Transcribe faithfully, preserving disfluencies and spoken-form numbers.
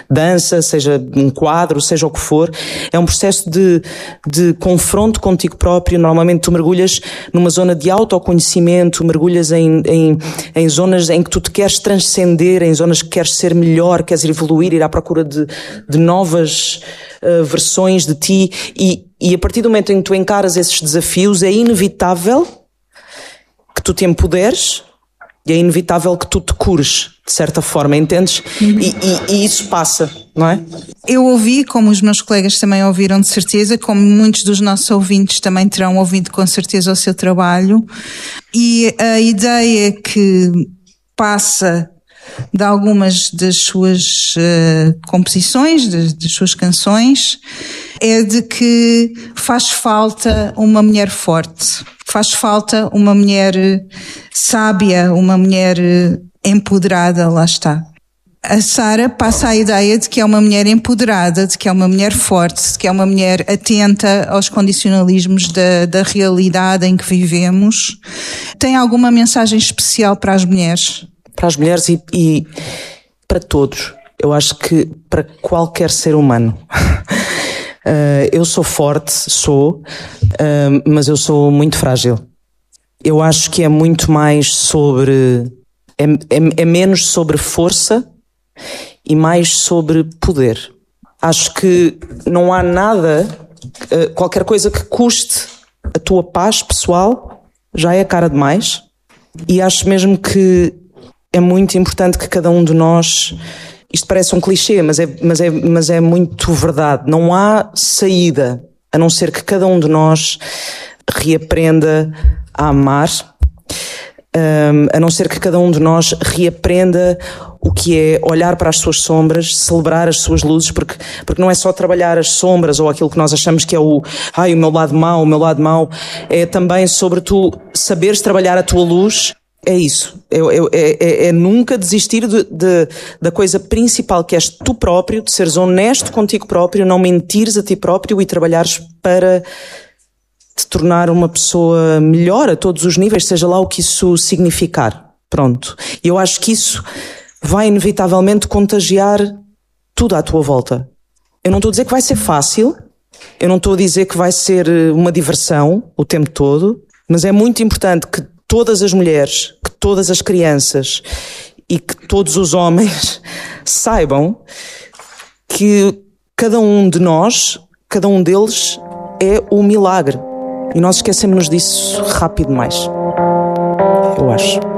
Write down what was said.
dança, seja um quadro, seja o que for. É um processo de, de confronto contigo próprio. Normalmente tu mergulhas numa zona de autoconhecimento, mergulhas em, em, em zonas em que tu te queres transcender, em zonas que queres ser melhor, queres evoluir, ir à procura de, de novas uh, versões de ti. E, e a partir do momento em que tu encaras esses desafios, é inevitável que tu te empoderes e é inevitável que tu te cures, de certa forma, entendes? Uhum. E, e, e isso passa, não é? Eu ouvi, como os meus colegas também ouviram de certeza, como muitos dos nossos ouvintes também terão ouvido com certeza o seu trabalho, e a ideia que passa de algumas das suas uh, composições, das, das suas canções, é de que faz falta uma mulher forte, faz falta uma mulher sábia, uma mulher empoderada, lá está. A Sara passa a ideia de que é uma mulher empoderada, de que é uma mulher forte, de que é uma mulher atenta aos condicionalismos da, da realidade em que vivemos. Tem alguma mensagem especial para as mulheres? Para as mulheres e, e para todos. Eu acho que para qualquer ser humano. uh, eu sou forte, sou, uh, mas eu sou muito frágil. Eu acho que é muito mais sobre... É, é, é menos sobre força e mais sobre poder. Acho que não há nada, uh, qualquer coisa que custe a tua paz pessoal, já é cara demais. E acho mesmo que é muito importante que cada um de nós, isto parece um clichê, mas é, mas é, mas é muito verdade, não há saída a não ser que cada um de nós reaprenda a amar, um, a não ser que cada um de nós reaprenda o que é olhar para as suas sombras, celebrar as suas luzes, porque, porque não é só trabalhar as sombras ou aquilo que nós achamos que é o, ai, o meu lado mau, o meu lado mau, é também sobre tu saberes trabalhar a tua luz. É isso, é, é, é, é nunca desistir de, de, da coisa principal que és tu próprio, de seres honesto contigo próprio, não mentires a ti próprio e trabalhares para te tornar uma pessoa melhor a todos os níveis, seja lá o que isso significar. Pronto. E eu acho que isso vai inevitavelmente contagiar tudo à tua volta. Eu não estou a dizer que vai ser fácil, eu não estou a dizer que vai ser uma diversão o tempo todo, mas é muito importante que todas as mulheres, que todas as crianças e que todos os homens saibam que cada um de nós, cada um deles é o milagre. E nós esquecemos-nos disso rápido demais, eu acho.